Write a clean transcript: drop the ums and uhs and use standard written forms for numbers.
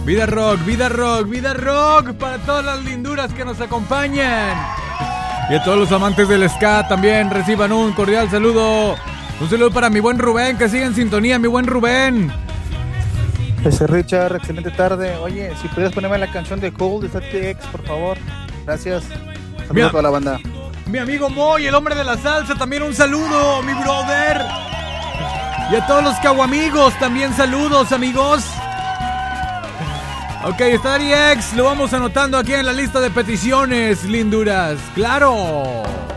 Vida rock, vida rock, vida rock para todas las linduras que nos acompañan. Y a todos los amantes del ska también reciban un cordial saludo. Un saludo para mi buen Rubén, que sigue en sintonía, mi buen Rubén. Ese Richard, excelente tarde. Oye, si pudieras ponerme la canción de Cold de Static X, por favor. Gracias. Saludos a toda la banda. Mi amigo Moy, el hombre de la salsa, también un saludo, mi brother. Y a todos los caguamigos, también saludos, amigos. Ok, Static X, lo vamos anotando aquí en la lista de peticiones, linduras. ¡Claro!